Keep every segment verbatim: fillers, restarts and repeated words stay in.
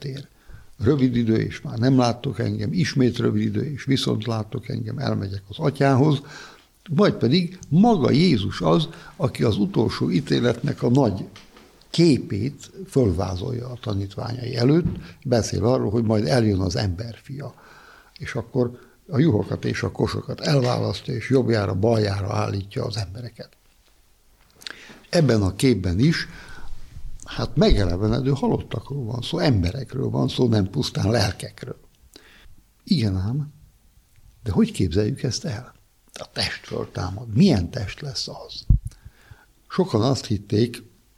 visszatér. Rövid idő, és már nem láttok engem, ismét rövid idő, és viszont láttok engem, elmegyek az atyához, vagy pedig maga Jézus az, aki az utolsó ítéletnek a nagy képét fölvázolja a tanítványai előtt, beszél arról, hogy majd eljön az emberfia, és akkor a juhokat és a kosokat elválasztja, és jobbjára, baljára állítja az embereket. Ebben a képben is hát megelevenedő halottakról van szó, emberekről van szó, nem pusztán lelkekről. Igen ám, de hogy képzeljük ezt el? A test föltámad. Milyen test lesz az? Sokan azt hitték,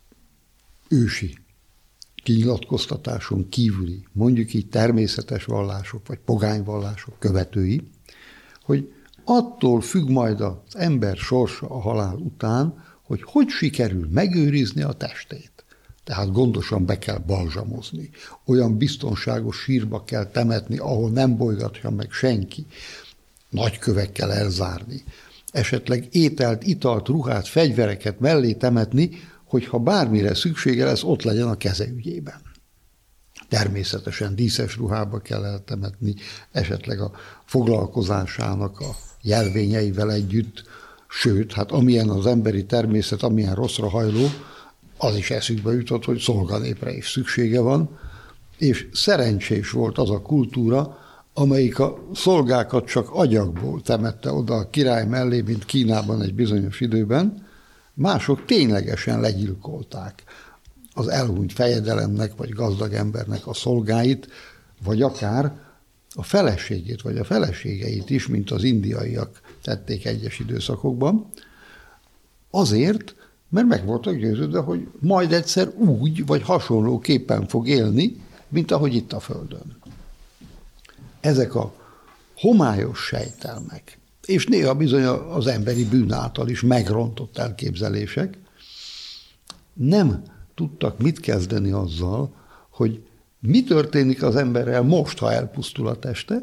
ősi kinyilatkoztatáson kívüli, mondjuk így természetes vallások, vagy pogányvallások követői, hogy attól függ majd az ember sorsa a halál után, hogy hogy sikerül megőrizni a testét. Tehát gondosan be kell balzsamozni. Olyan biztonságos sírba kell temetni, ahol nem bolygatja meg senki. Nagy kövekkel elzárni. Esetleg ételt, italt, ruhát, fegyvereket mellé temetni, hogyha bármire szüksége lesz, ott legyen a keze ügyében. Természetesen díszes ruhába kell eltemetni, esetleg a foglalkozásának a jelvényeivel együtt, sőt, hát amilyen az emberi természet, amilyen rosszra hajló, az is eszükbe jutott, hogy szolganépre is szüksége van, és szerencsés volt az a kultúra, amelyik a szolgákat csak agyagból temette oda a király mellé, mint Kínában egy bizonyos időben, mások ténylegesen legyilkolták az elhunyt fejedelemnek, vagy gazdag embernek a szolgáit, vagy akár a feleségét, vagy a feleségeit is, mint az indiaiak tették egyes időszakokban, azért, mert meg voltak győződve, hogy majd egyszer úgy, vagy hasonlóképpen fog élni, mint ahogy itt a Földön. Ezek a homályos sejtelmek, és néha bizony az emberi bűn által is megrontott elképzelések, nem tudtak mit kezdeni azzal, hogy mi történik az emberrel most, ha elpusztul a teste,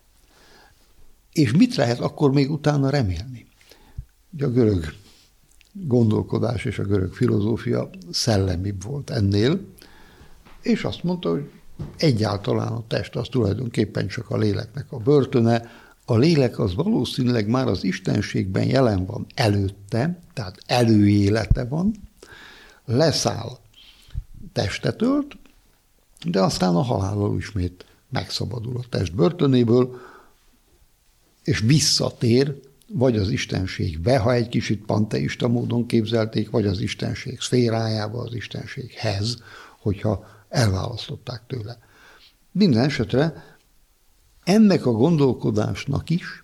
és mit lehet akkor még utána remélni. Ugye a görög gondolkodás és a görög filozófia szellemibb volt ennél, és azt mondta, hogy egyáltalán a test az tulajdonképpen csak a léleknek a börtöne, a lélek az valószínűleg már az istenségben jelen van előtte, tehát előélete van, leszáll, testet ölt, de aztán a halállal ismét megszabadul a test börtönéből, és visszatér vagy az istenségbe, ha egy kicsit panteista módon képzelték, vagy az istenség szférájába, az istenséghez, hogyha elválasztották tőle. Minden esetre ennek a gondolkodásnak is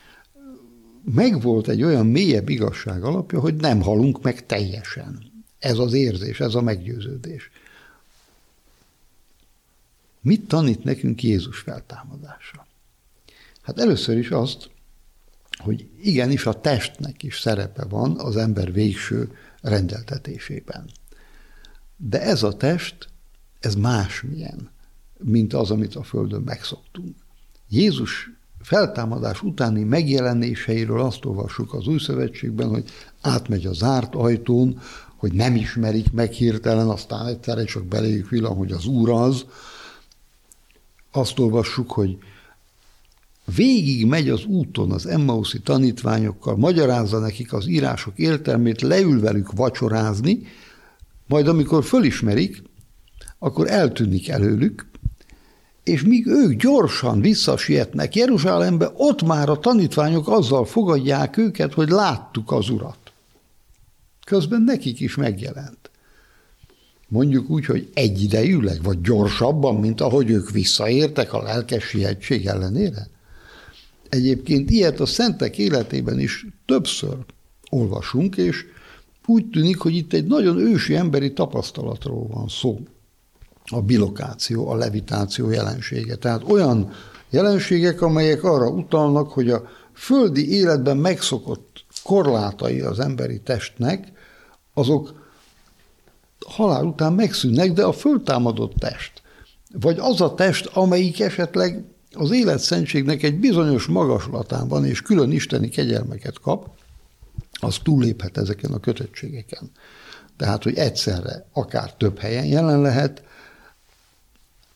megvolt egy olyan mélyebb igazság alapja, hogy nem halunk meg teljesen. Ez az érzés, ez a meggyőződés. Mit tanít nekünk Jézus feltámadása? Hát először is azt, hogy igenis a testnek is szerepe van az ember végső rendeltetésében. De ez a test, ez másmilyen, mint az, amit a Földön megszoktunk. Jézus feltámadás utáni megjelenéseiről azt olvassuk az Új Szövetségben, hogy átmegy a zárt ajtón, hogy nem ismerik meg hirtelen, aztán egyszerre csak beléjük villan, hogy az Úr az. Azt olvassuk, hogy végig megy az úton az emmauszi tanítványokkal, magyarázza nekik az írások értelmét, leül velük vacsorázni, majd amikor fölismerik, akkor eltűnik előlük, és míg ők gyorsan visszasietnek Jeruzsálembe, ott már a tanítványok azzal fogadják őket, hogy láttuk az Urat. Közben nekik is megjelent. Mondjuk úgy, hogy egyidejűleg, vagy gyorsabban, mint ahogy ők visszaértek a lelkes sihetség ellenére. Egyébként ilyet a szentek életében is többször olvasunk, és úgy tűnik, hogy itt egy nagyon ősi emberi tapasztalatról van szó. A bilokáció, a levitáció jelensége. Tehát olyan jelenségek, amelyek arra utalnak, hogy a földi életben megszokott korlátai az emberi testnek, azok halál után megszűnnek, de a föltámadott test, vagy az a test, amelyik esetleg az életszentségnek egy bizonyos magaslatán van, és külön isteni kegyelmeket kap, az túlléphet ezeken a kötöttségeken. Tehát, hogy egyszerre akár több helyen jelen lehet,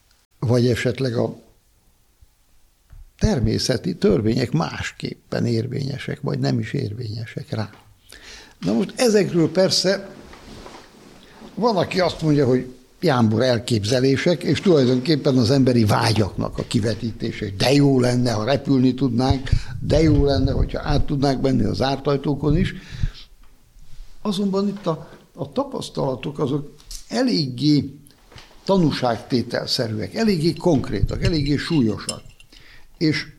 vagy esetleg a természeti törvények másképpen érvényesek, vagy nem is érvényesek rá. Na most ezekről persze van, aki azt mondja, hogy jámbor elképzelések, és tulajdonképpen az emberi vágyaknak a kivetítése. De jó lenne, ha repülni tudnánk, de jó lenne, hogyha át tudnánk menni az zárt ajtókon is. Azonban itt a, a tapasztalatok azok eléggé tanúságtételszerűek, eléggé konkrétak, eléggé súlyosak. És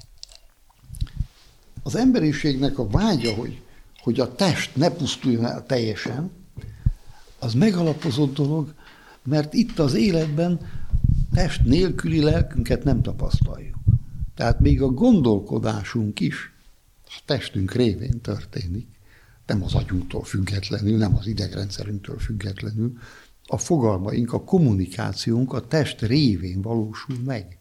az emberiségnek a vágya, hogy, hogy a test ne pusztuljon el teljesen, az megalapozott dolog, mert itt az életben test nélküli lelkünket nem tapasztaljuk. Tehát még a gondolkodásunk is a testünk révén történik, nem az agyunktól függetlenül, nem az idegrendszerünktől függetlenül, a fogalmaink, a kommunikációnk a test révén valósul meg.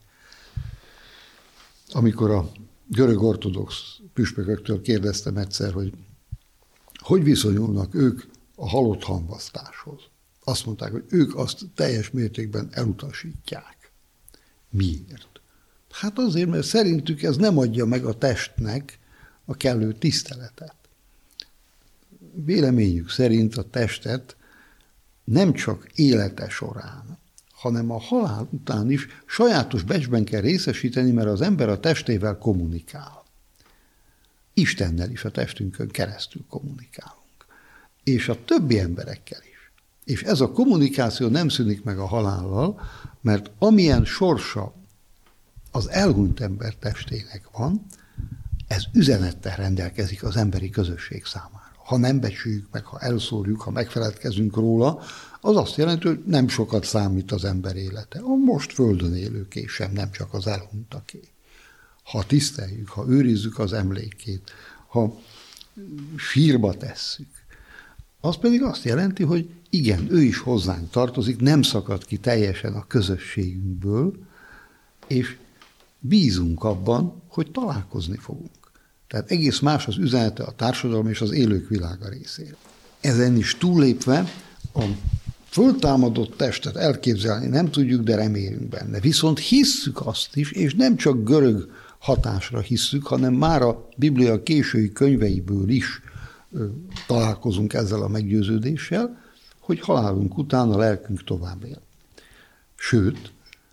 Amikor a görög ortodox püspököktől kérdeztem egyszer, hogy hogy viszonyulnak ők a halott hamvasztáshoz. Azt mondták, hogy ők azt teljes mértékben elutasítják. Miért? Hát azért, mert szerintük ez nem adja meg a testnek a kellő tiszteletet. Véleményük szerint a testet nem csak élete során, hanem a halál után is sajátos becsben kell részesíteni, mert az ember a testével kommunikál. Istennel is a testünkön keresztül kommunikálunk. És a többi emberekkel is. És ez a kommunikáció nem szűnik meg a halállal, mert amilyen sorsa az elhunyt ember testének van, ez üzenettel rendelkezik az emberi közösség számára. Ha nem becsüljük meg, ha elszórjuk, ha megfeledkezünk róla, az azt jelenti, hogy nem sokat számít az ember élete. A most földön élőké sem, nem csak az elhunytaké. Ha tiszteljük, ha őrizzük az emlékét, ha sírba tesszük, az pedig azt jelenti, hogy igen, ő is hozzánk tartozik, nem szakad ki teljesen a közösségünkből, és bízunk abban, hogy találkozni fogunk. Tehát egész más az üzenete a társadalom és az élők világa részére. Ezen is túllépve a föltámadott testet elképzelni nem tudjuk, de remélünk benne. Viszont hisszük azt is, és nem csak görög hatásra hisszük, hanem már a Biblia késői könyveiből is ö, találkozunk ezzel a meggyőződéssel, hogy halálunk után a lelkünk tovább él. Sőt,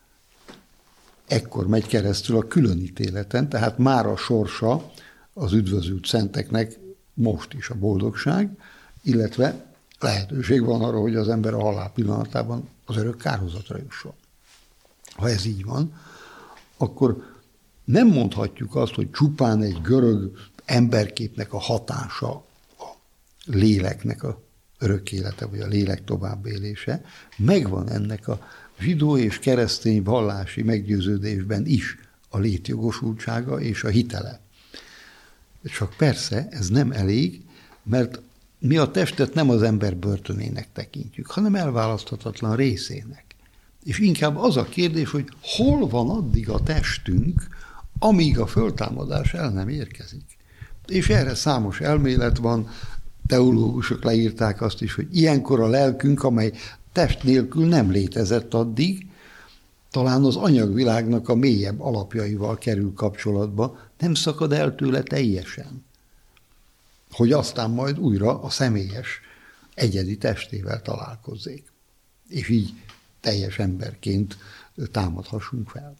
ekkor megy keresztül a különítéleten, tehát már a sorsa az üdvözült szenteknek most is a boldogság, illetve lehetőség van arra, hogy az ember a halál pillanatában az örök kárhozatra jusson. Ha ez így van, akkor nem mondhatjuk azt, hogy csupán egy görög emberképnek a hatása a léleknek a örök élete, vagy a lélek továbbélése. Megvan ennek a zsidó és keresztény vallási meggyőződésben is a létjogosultsága és a hitele. Csak persze ez nem elég, mert mi a testet nem az ember börtönének tekintjük, hanem elválaszthatatlan részének. És inkább az a kérdés, hogy hol van addig a testünk, amíg a föltámadás el nem érkezik. És erre számos elmélet van, teológusok leírták azt is, hogy ilyenkor a lelkünk, amely test nélkül nem létezett addig, talán az anyagvilágnak a mélyebb alapjaival kerül kapcsolatba, nem szakad el tőle teljesen. Hogy aztán majd újra a személyes, egyedi testével találkozzék. És így teljes emberként támadhassunk fel.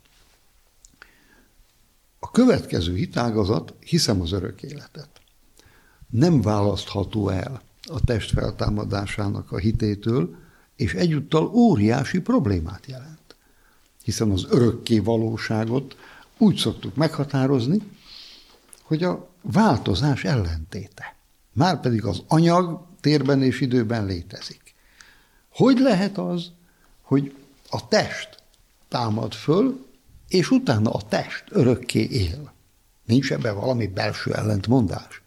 A következő hitágazat, hiszem az örök életet. Nem választható el a test feltámadásának a hitétől, és egyúttal óriási problémát jelent. Hiszen az örökké valóságot úgy szoktuk meghatározni, hogy a változás ellentéte. Márpedig az anyag térben és időben létezik. Hogy lehet az, hogy a test támad föl, és utána a test örökké él? Nincs ebben valami belső ellentmondás?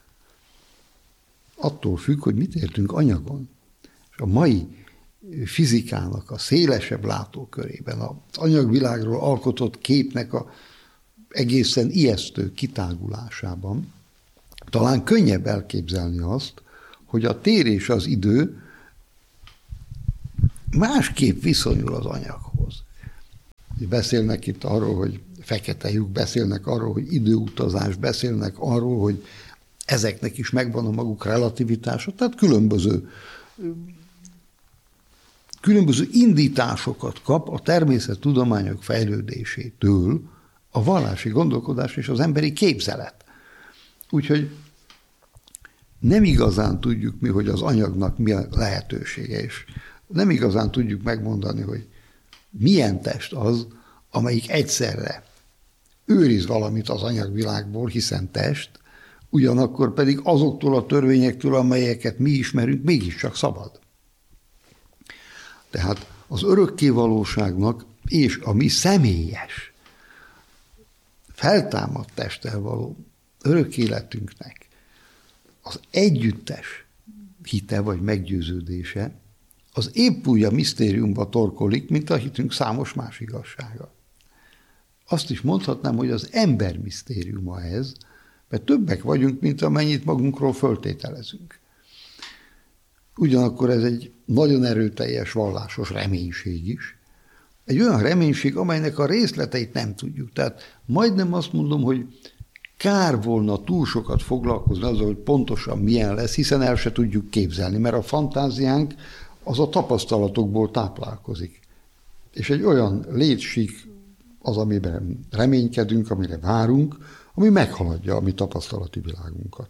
Attól függ, hogy mit értünk anyagon. És a mai fizikának a szélesebb látókörében, az anyagvilágról alkotott képnek a egészen ijesztő kitágulásában talán könnyebb elképzelni azt, hogy a tér és az idő másképp viszonyul az anyaghoz. Beszélnek itt arról, hogy fekete lyuk, beszélnek arról, hogy időutazás, beszélnek arról, hogy ezeknek is megvan a maguk relativitása, tehát különböző, különböző indításokat kap a természettudományok fejlődésétől a vallási gondolkodás és az emberi képzelet. Úgyhogy nem igazán tudjuk mi, hogy az anyagnak mi a lehetősége, és nem igazán tudjuk megmondani, hogy milyen test az, amelyik egyszerre őriz valamit az anyagvilágból, hiszen test, ugyanakkor pedig azoktól a törvényektől, amelyeket mi ismerünk, mégiscsak szabad. Tehát az örökkévalóságnak és a mi személyes, feltámadt testtel való örök életünknek az együttes hite vagy meggyőződése, az épp úgy a misztériumba torkolik, mint a hitünk számos más igazsága. Azt is mondhatnám, hogy az ember misztériuma ez, mert többek vagyunk, mint amennyit magunkról föltételezünk. Ugyanakkor ez egy nagyon erőteljes vallásos reménység is. Egy olyan reménység, amelynek a részleteit nem tudjuk. Tehát majdnem azt mondom, hogy kár volna túl sokat foglalkozni azzal, hogy pontosan milyen lesz, hiszen el se tudjuk képzelni, mert a fantáziánk az a tapasztalatokból táplálkozik. És egy olyan létsík az, amiben reménykedünk, amire várunk, ami meghaladja a mi tapasztalati világunkat.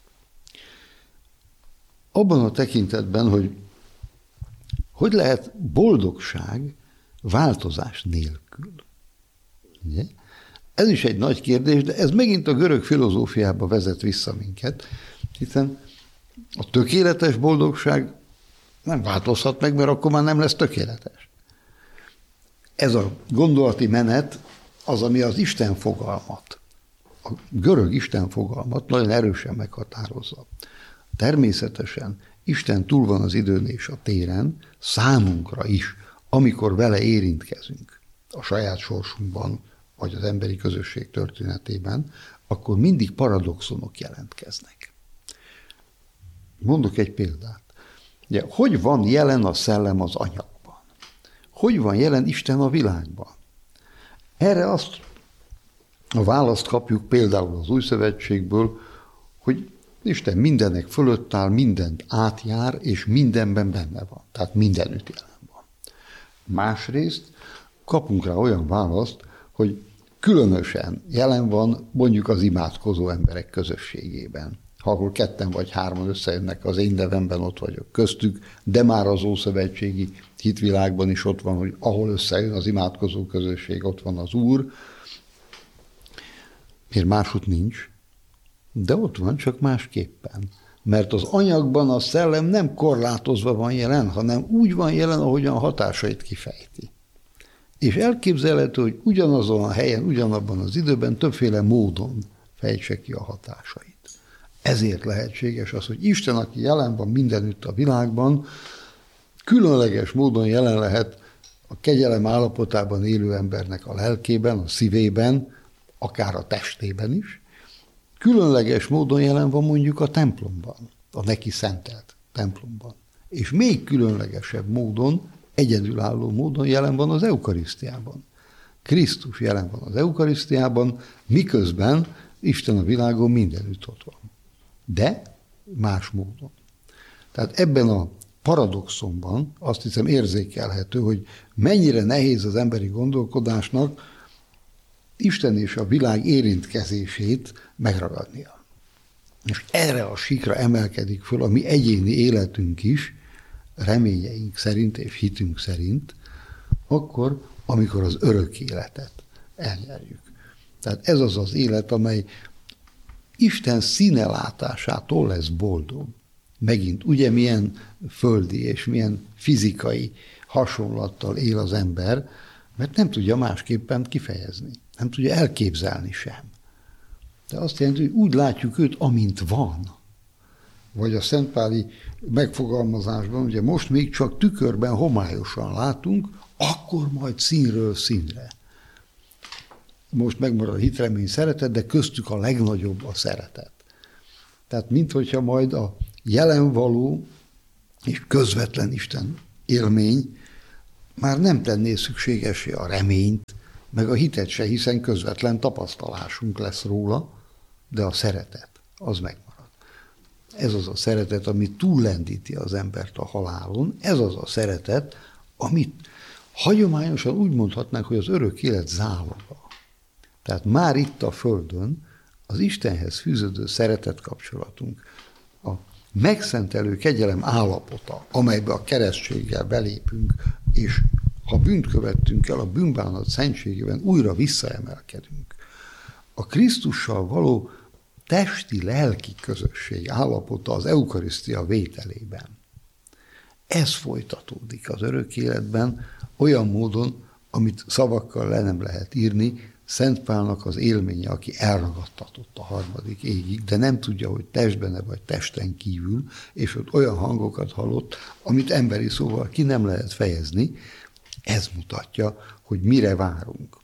Abban a tekintetben, hogy hogy lehet boldogság változás nélkül. Ugye? Ez is egy nagy kérdés, de ez megint a görög filozófiába vezet vissza minket, hiszen a tökéletes boldogság nem változhat meg, mert akkor már nem lesz tökéletes. Ez a gondolati menet az, ami az Isten fogalmat, a görög Isten fogalmat nagyon erősen meghatározza. Természetesen Isten túl van az időn és a téren, számunkra is, amikor vele érintkezünk a saját sorsunkban, vagy az emberi közösség történetében, akkor mindig paradoxonok jelentkeznek. Mondok egy példát. Ugye, hogy van jelen a szellem az anyagban? Hogy van jelen Isten a világban? Erre azt a választ kapjuk például az Új Szövetségből, hogy Isten mindenek fölött áll, mindent átjár, és mindenben benne van. Tehát mindenütt jelen van. Másrészt kapunk rá olyan választ, hogy különösen jelen van mondjuk az imádkozó emberek közösségében. Ha ahol ketten vagy hárman összejönnek az én nevemben, ott vagyok köztük, de már az ószövetségi hitvilágban is ott van, hogy ahol összejön az imádkozó közösség, ott van az Úr. Miért máshogy nincs? De ott van, csak másképpen. Mert az anyagban a szellem nem korlátozva van jelen, hanem úgy van jelen, ahogyan a hatásait kifejti. És elképzelhető, hogy ugyanazon a helyen, ugyanabban az időben többféle módon fejtse ki a hatásait. Ezért lehetséges az, hogy Isten, aki jelen van mindenütt a világban, különleges módon jelen lehet a kegyelem állapotában élő embernek a lelkében, a szívében, akár a testében is. Különleges módon jelen van mondjuk a templomban, a neki szentelt templomban. És még különlegesebb módon, egyedülálló módon jelen van az eukarisztiában. Krisztus jelen van az eukarisztiában, miközben Isten a világon mindenütt ott van. De más módon. Tehát ebben a paradoxonban azt hiszem érzékelhető, hogy mennyire nehéz az emberi gondolkodásnak Isten és a világ érintkezését megragadnia. És erre a síkra emelkedik föl a mi egyéni életünk is, reményeink szerint és hitünk szerint, akkor, amikor az örök életet elnyerjük. Tehát ez az az élet, amely Isten színelátásától lesz boldog. Megint ugye milyen földi és milyen fizikai hasonlattal él az ember, mert nem tudja másképpen kifejezni. Nem tudja elképzelni sem. De azt jelenti, hogy úgy látjuk őt, amint van. Vagy a szentpáli megfogalmazásban, ugye most még csak tükörben homályosan látunk, akkor majd színről színre. Most megmarad a hit, remény, szeretet, de köztük a legnagyobb a szeretet. Tehát minthogyha majd a jelenvaló és közvetlen Isten élmény már nem tenné szükségessé a reményt, meg a hitet se, hiszen közvetlen tapasztalásunk lesz róla, de a szeretet, az megmarad. Ez az a szeretet, ami túllendíti az embert a halálon, ez az a szeretet, amit hagyományosan úgy mondhatnánk, hogy az örök élet záloga. Tehát már itt a Földön az Istenhez fűződő szeretet kapcsolatunk, a megszentelő kegyelem állapota, amelybe a keresztséggel belépünk, és ha bűnt követtünk el, a bűnbánat szentségében újra visszaemelkedünk. A Krisztussal való testi-lelki közösség állapota az eukarisztia vételében. Ez folytatódik az örök életben olyan módon, amit szavakkal le nem lehet írni, Szent Pálnak az élménye, aki elragadtatott a harmadik égig, de nem tudja, hogy testben-e vagy testen kívül, és ott olyan hangokat hallott, amit emberi szóval ki nem lehet fejezni. Ez mutatja, hogy mire várunk.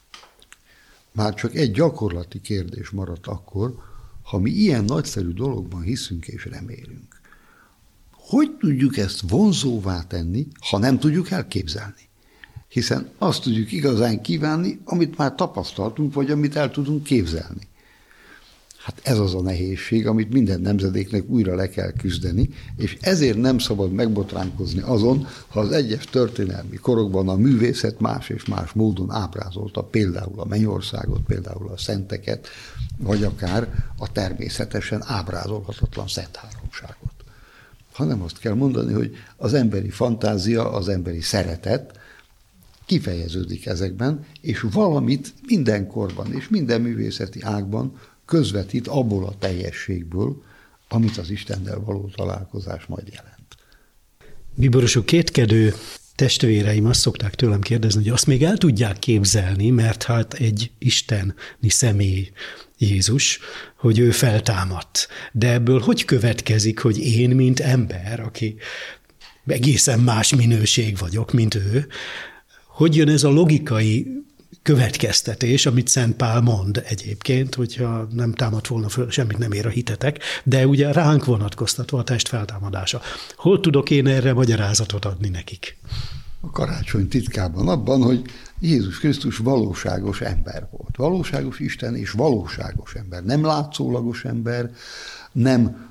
Már csak egy gyakorlati kérdés maradt akkor, ha mi ilyen nagyszerű dologban hiszünk és remélünk. Hogy tudjuk ezt vonzóvá tenni, ha nem tudjuk elképzelni? Hiszen azt tudjuk igazán kívánni, amit már tapasztaltunk, vagy amit el tudunk képzelni. Hát ez az a nehézség, amit minden nemzedéknek újra le kell küzdeni, és ezért nem szabad megbotránkozni azon, ha az egyes történelmi korokban a művészet más és más módon ábrázolta például a mennyországot, például a szenteket, vagy akár a természetesen ábrázolhatatlan szent háromságot. Hanem azt kell mondani, hogy az emberi fantázia, az emberi szeretet kifejeződik ezekben, és valamit mindenkorban és minden művészeti ágban közvetít abból a teljességből, amit az Istennel való találkozás majd jelent. Bíborosok, kétkedő testvéreim azt szokták tőlem kérdezni, hogy azt még el tudják képzelni, mert hát egy isteni személy Jézus, hogy ő feltámadt. De ebből hogy következik, hogy én, mint ember, aki egészen más minőség vagyok, mint ő, hogy jön ez a logikai következtetés, amit Szent Pál mond egyébként, hogyha nem támad volna föl, semmit nem ér a hitetek, de ugye ránk vonatkoztatva a test feltámadása. Hol tudok én erre magyarázatot adni nekik? A karácsony titkában abban, hogy Jézus Krisztus valóságos ember volt. Valóságos Isten és valóságos ember. Nem látszólagos ember, nem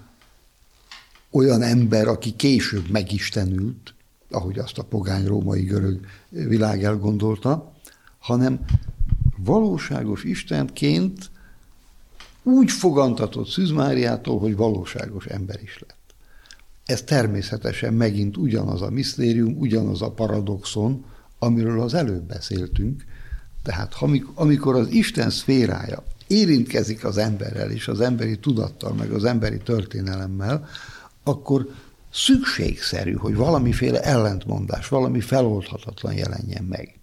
olyan ember, aki később megistenült, ahogy azt a pogány római görög világ elgondolta, hanem valóságos Istenként úgy fogantatott Szűz Máriától, hogy valóságos ember is lett. Ez természetesen megint ugyanaz a misztérium, ugyanaz a paradoxon, amiről az előbb beszéltünk. Tehát amikor az Isten szférája érintkezik az emberrel és az emberi tudattal, meg az emberi történelemmel, akkor szükségszerű, hogy valamiféle ellentmondás, valami feloldhatatlan jelenjen meg.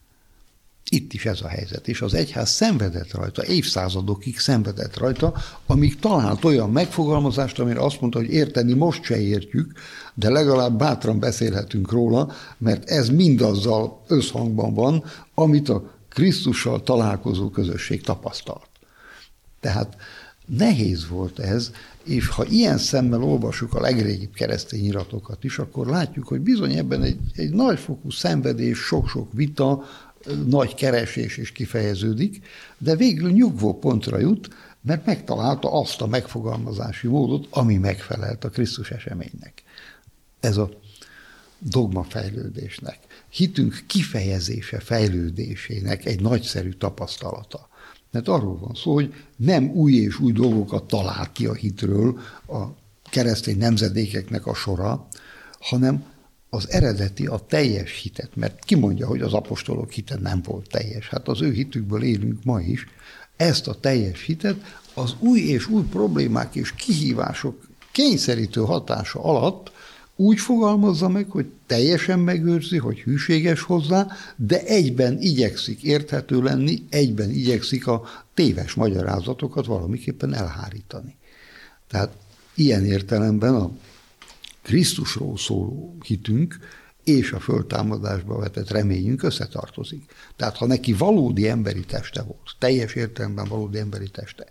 Itt is ez a helyzet, és az egyház szenvedett rajta, évszázadokig szenvedett rajta, amíg talált olyan megfogalmazást, amire azt mondta, hogy érteni most se értjük, de legalább bátran beszélhetünk róla, mert ez mindazzal összhangban van, amit a Krisztussal találkozó közösség tapasztalt. Tehát nehéz volt ez, és ha ilyen szemmel olvassuk a legrégibb keresztény iratokat is, akkor látjuk, hogy bizony ebben egy, egy nagyfokú szenvedés, sok-sok vita, nagy keresés is kifejeződik, de végül nyugvó pontra jut, mert megtalálta azt a megfogalmazási módot, ami megfelelt a Krisztus eseménynek. Ez a dogma fejlődésnek, hitünk kifejezése fejlődésének egy nagyszerű tapasztalata. Mert arról van szó, hogy nem új és új dolgokat talál ki a hitről a keresztény nemzedékeknek a sora, hanem az eredeti, a teljes hitet, mert ki mondja, hogy az apostolok hite nem volt teljes. Hát az ő hitükből élünk ma is. Ezt a teljes hitet az új és új problémák és kihívások kényszerítő hatása alatt úgy fogalmazza meg, hogy teljesen megőrzi, hogy hűséges hozzá, de egyben igyekszik érthető lenni, egyben igyekszik a téves magyarázatokat valamiképpen elhárítani. Tehát ilyen értelemben a Krisztusról szóló hitünk és a föltámadásba vetett reményünk összetartozik. Tehát ha neki valódi emberi teste volt, teljes értelemben valódi emberi teste,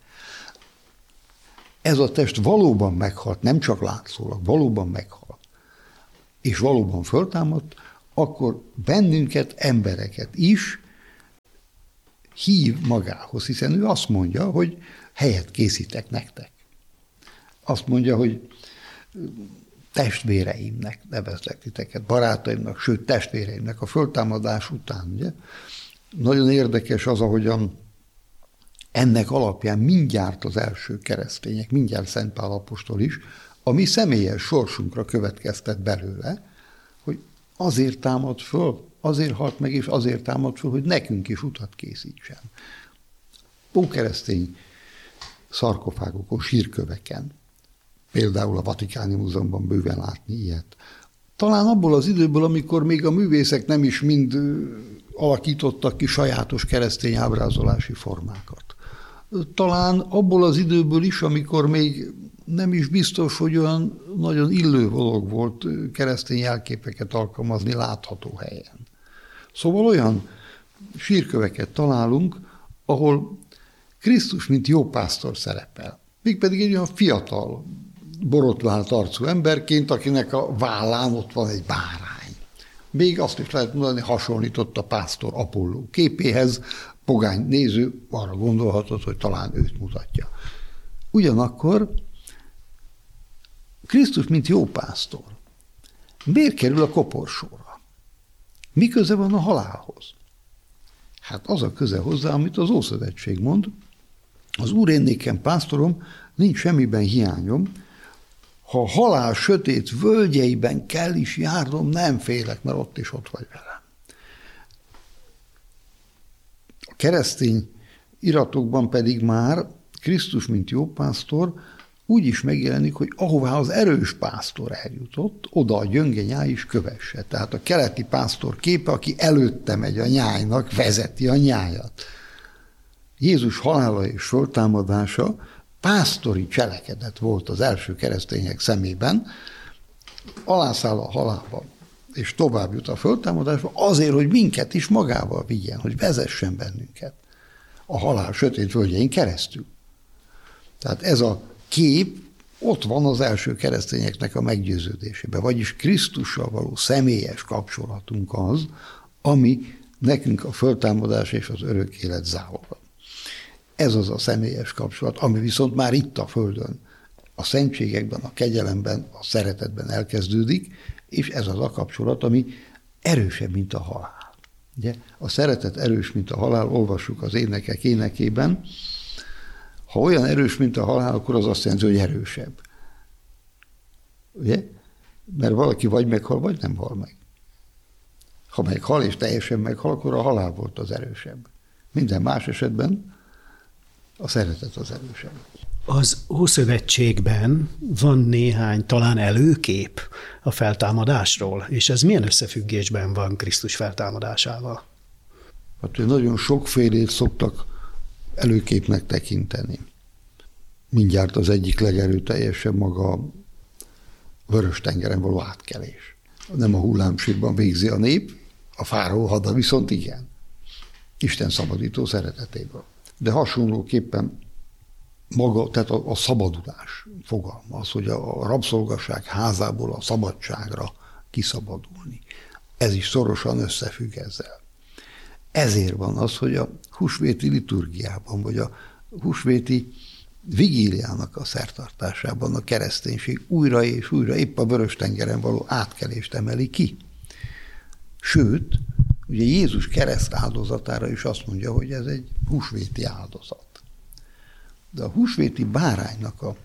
ez a test valóban meghalt, nem csak látszólag, valóban meghalt, és valóban föltámadt, akkor bennünket, embereket is hív magához, hiszen ő azt mondja, hogy helyet készítek nektek. Azt mondja, hogy testvéreimnek nevezlek titeket, barátaimnak, sőt testvéreimnek a föltámadás után. Ugye? Nagyon érdekes az, ahogyan ennek alapján mindjárt az első keresztények, mindjárt Szent Pál apostol is, a mi személyes sorsunkra következtet belőle, hogy azért támad föl, azért halt meg, és azért támad föl, hogy nekünk is utat készítsen. Ókeresztény szarkofágokon, sírköveken, például a Vatikáni Múzeumban bőven látni ilyet. Talán abból az időből, amikor még a művészek nem is mind alakítottak ki sajátos keresztény ábrázolási formákat. Talán abból az időből is, amikor még nem is biztos, hogy olyan nagyon illő dolog volt keresztény jelképeket alkalmazni látható helyen. Szóval olyan sírköveket találunk, ahol Krisztus, mint jó pásztor szerepel. Mégpedig egy olyan fiatal, borotvált arcú emberként, akinek a vállán ott van egy bárány. Még azt is lehet mondani, hasonlított a pásztor Apolló képéhez, pogány néző arra gondolhatott, hogy talán őt mutatja. Ugyanakkor Krisztus, mint jó pásztor, miért kerül a koporsóra? Mi köze van a halálhoz? Hát az a köze hozzá, amit az Ószövetség mond, az Úr én nékem pásztorom, nincs semmiben hiányom, ha a halál sötét völgyeiben kell is járnom, nem félek, mert ott is ott vagy velem. A keresztény iratokban pedig már Krisztus, mint jó pásztor, úgy is megjelenik, hogy ahová az erős pásztor eljutott, oda a gyönge nyáj is kövesse. Tehát a keleti pásztor képe, aki előtte megy a nyájnak, vezeti a nyájat. Jézus halála és föltámadása pásztori cselekedet volt az első keresztények szemében, alászáll a halálba, és tovább jut a föltámadásba, azért, hogy minket is magával vigyen, hogy vezessen bennünket a halál sötét völgyein keresztül. Tehát ez a kép ott van az első keresztényeknek a meggyőződésében, vagyis Krisztussal való személyes kapcsolatunk az, ami nekünk a föltámadás és az örök élet záloga. Ez az a személyes kapcsolat, ami viszont már itt a Földön, a szentségekben, a kegyelemben, a szeretetben elkezdődik, és ez az a kapcsolat, ami erősebb, mint a halál. Ugye? A szeretet erős, mint a halál, olvassuk az énekek énekében. Ha olyan erős, mint a halál, akkor az azt jelenti, hogy erősebb. Ugye? Mert valaki vagy meghal, vagy nem hal meg. Ha meghal, és teljesen meghal, akkor a halál volt az erősebb. Minden más esetben a szeretet az erősebb. Az Ószövetségben van néhány talán előkép a feltámadásról, és ez milyen összefüggésben van Krisztus feltámadásával? Hát nagyon sokfélét szoktak előképnek tekinteni. Mindjárt az egyik legerőteljesebb maga a Vörös-tengeren való átkelés. Nem a hullámsírban végzi a nép, a fáraó hada viszont igen. Isten szabadító szeretetéből. De hasonlóképpen maga, tehát a, a szabadulás fogalma, az, hogy a rabszolgaság házából a szabadságra kiszabadulni. Ez is szorosan összefügg ezzel. Ezért van az, hogy a húsvéti liturgiában, vagy a húsvéti vigíliának a szertartásában a kereszténység újra és újra épp a Vörös-tengeren való átkelést emeli ki. Sőt, ugye Jézus kereszt áldozatára is azt mondja, hogy ez egy húsvéti áldozat. De a húsvéti báránynak a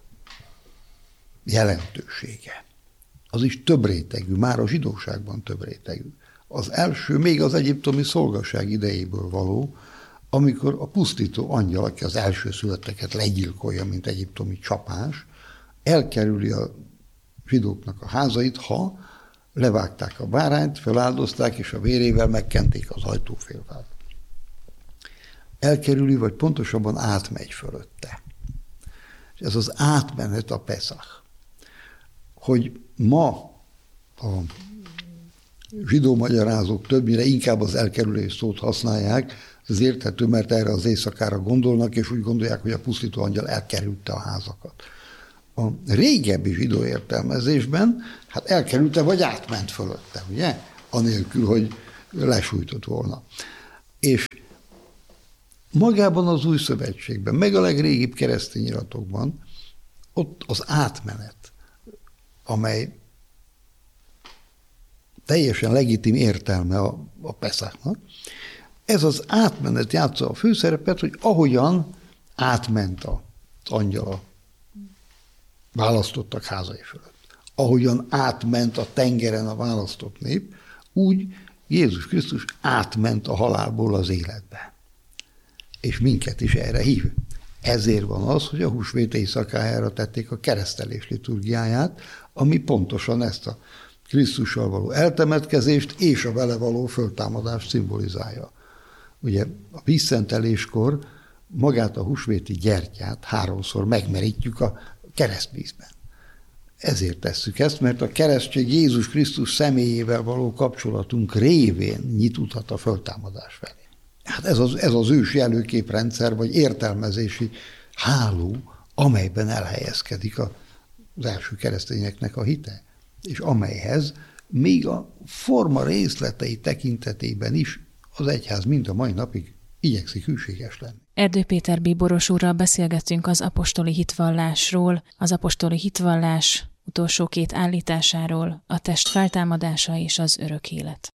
jelentősége, az is több rétegű, már a zsidóságban több rétegű. Az első még az egyiptomi szolgaság idejéből való, amikor a pusztító angyal, aki az elsőszülötteket legyilkolja, mint egyiptomi csapás, elkerüli a zsidóknak a házait, ha levágták a bárányt, feláldozták, és a vérével megkenték az ajtófélfát. Elkerüli, vagy pontosabban átmegy fölötte. És ez az átmenet a Peszach. Hogy ma a zsidó magyarázók többnyire inkább az elkerülés szót használják, ez érthető, mert erre az éjszakára gondolnak, és úgy gondolják, hogy a pusztító angyal elkerülte a házakat. A régebbi zsidó értelmezésben, hát elkerülte, vagy átment fölötte, ugye? Anélkül, hogy lesújtott volna. És magában az Új Szövetségben, meg a legrégibb keresztény iratokban, ott az átmenet, amely teljesen legitim értelme a, a Peszáknak, ez az átmenet játsza a főszerepet, hogy ahogyan átment az angyal a választottak házai fölött, ahogyan átment a tengeren a választott nép, úgy Jézus Krisztus átment a halálból az életbe. És minket is erre hív. Ezért van az, hogy a húsvét éjszakájára tették a keresztelés liturgiáját, ami pontosan ezt a Krisztussal való eltemetkezést és a vele való föltámadást szimbolizálja. Ugye a vízszenteléskor magát a húsvéti gyertyát háromszor megmerítjük a keresztvízben. Ezért tesszük ezt, mert a keresztség Jézus Krisztus személyével való kapcsolatunk révén nyit utat a föltámadás felé. Hát ez az, ez az ősi előképrendszer, vagy értelmezési háló, amelyben elhelyezkedik az első keresztényeknek a hite, és amelyhez még a forma részletei tekintetében is az egyház mind a mai napig igyekszik hűséges lenni. Erdő Péter bíboros úrral beszélgettünk az apostoli hitvallásról, az apostoli hitvallás utolsó két állításáról, a test feltámadása és az örök élet.